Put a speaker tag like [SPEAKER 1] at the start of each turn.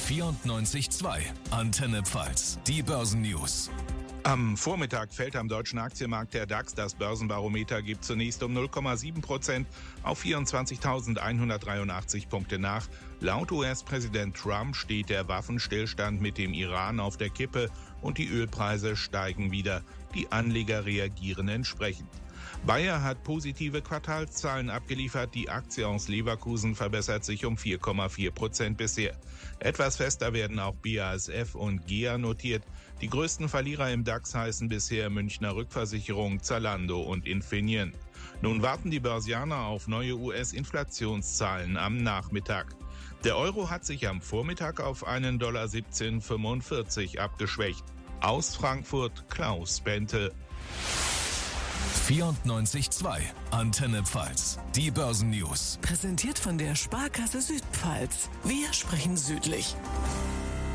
[SPEAKER 1] 94.2 Antenne Pfalz, die Börsennews.
[SPEAKER 2] Am Vormittag fällt am deutschen Aktienmarkt der DAX. Das Börsenbarometer gibt zunächst um 0,7% auf 24.183 Punkte nach. Laut US-Präsident Trump steht der Waffenstillstand mit dem Iran auf der Kippe und die Ölpreise steigen wieder. Die Anleger reagieren entsprechend. Bayer hat positive Quartalszahlen abgeliefert. Die Aktie aus Leverkusen verbessert sich um 4,4% bisher. Etwas fester werden auch BASF und GEA notiert. Die größten Verlierer im DAX heißen bisher Münchner Rückversicherung, Zalando und Infineon. Nun warten die Börsianer auf neue US-Inflationszahlen am Nachmittag. Der Euro hat sich am Vormittag auf einen $17,45 abgeschwächt. Aus Frankfurt Klaus Bente.
[SPEAKER 1] 94.2 Antenne Pfalz, die Börsennews.
[SPEAKER 3] Präsentiert von der Sparkasse Südpfalz. Wir sprechen südlich.